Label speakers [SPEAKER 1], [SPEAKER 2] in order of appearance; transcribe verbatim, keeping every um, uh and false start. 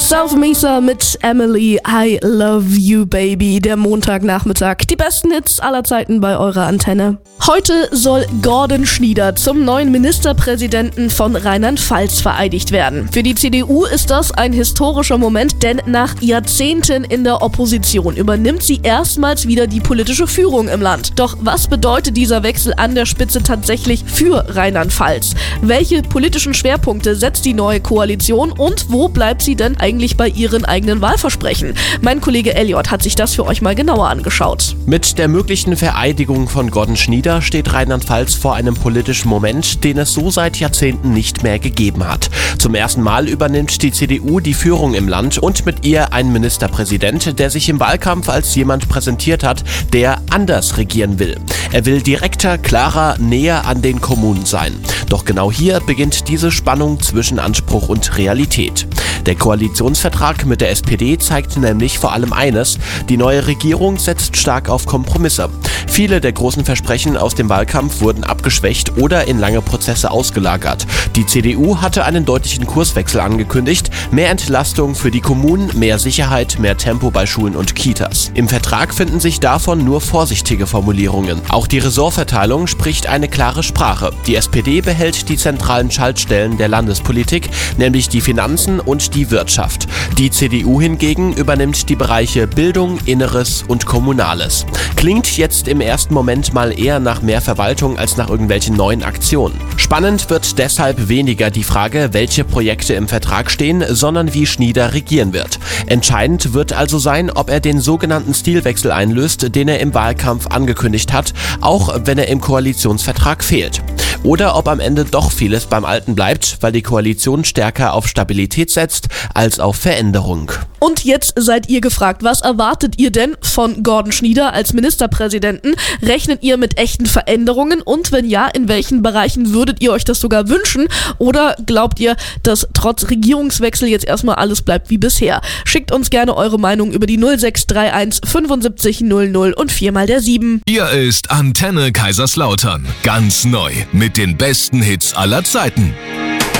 [SPEAKER 1] South Mesa mit Emily, I Love You Baby, der Montagnachmittag. Die besten Hits aller Zeiten bei eurer Antenne. Heute soll Gordon Schnieder zum neuen Ministerpräsidenten von Rheinland-Pfalz vereidigt werden. Für die C D U ist das ein historischer Moment, denn nach Jahrzehnten in der Opposition übernimmt sie erstmals wieder die politische Führung im Land. Doch was bedeutet dieser Wechsel an der Spitze tatsächlich für Rheinland-Pfalz? Welche politischen Schwerpunkte setzt die neue Koalition und wo bleibt sie denn eigentlich bei ihren eigenen Wahlversprechen? Mein Kollege Elliot hat sich das für euch mal genauer angeschaut.
[SPEAKER 2] Mit der möglichen Vereidigung von Gordon Schnieder steht Rheinland-Pfalz vor einem politischen Moment, den es so seit Jahrzehnten nicht mehr gegeben hat. Zum ersten Mal übernimmt die C D U die Führung im Land und mit ihr ein Ministerpräsident, der sich im Wahlkampf als jemand präsentiert hat, der anders regieren will. Er will direkter, klarer, näher an den Kommunen sein. Doch genau hier beginnt diese Spannung zwischen Anspruch und Realität. Der Koalitionsvertrag mit der S P D zeigt nämlich vor allem eines: Die neue Regierung setzt stark auf Kompromisse. Viele der großen Versprechen aus dem Wahlkampf wurden abgeschwächt oder in lange Prozesse ausgelagert. Die C D U hatte einen deutlichen Kurswechsel angekündigt: Mehr Entlastung für die Kommunen, mehr Sicherheit, mehr Tempo bei Schulen und Kitas. Im Vertrag finden sich davon nur vorsichtige Formulierungen. Auch die Ressortverteilung spricht eine klare Sprache. Die S P D behält die zentralen Schaltstellen der Landespolitik, nämlich die Finanzen und die Wirtschaft. Die C D U hingegen übernimmt die Bereiche Bildung, Inneres und Kommunales. Klingt jetzt im ersten Moment mal eher nach mehr Verwaltung als nach irgendwelchen neuen Aktionen. Spannend wird deshalb weniger die Frage, welche Projekte im Vertrag stehen, sondern wie Schnieder regieren wird. Entscheidend wird also sein, ob er den sogenannten Stilwechsel einlöst, den er im Wahlkampf angekündigt hat, auch wenn er im Koalitionsvertrag fehlt. Oder ob am Ende doch vieles beim Alten bleibt, weil die Koalition stärker auf Stabilität setzt als auf Veränderung.
[SPEAKER 1] Und jetzt seid ihr gefragt, was erwartet ihr denn von Gordon Schnieder als Ministerpräsidenten? Rechnet ihr mit echten Veränderungen und wenn ja, in welchen Bereichen würdet ihr euch das sogar wünschen? Oder glaubt ihr, dass trotz Regierungswechsel jetzt erstmal alles bleibt wie bisher? Schickt uns gerne eure Meinung über die null sechs drei eins fünfundsiebzig null null und viermal der sieben.
[SPEAKER 3] Hier ist Antenne Kaiserslautern. Ganz neu mit den besten Hits aller Zeiten.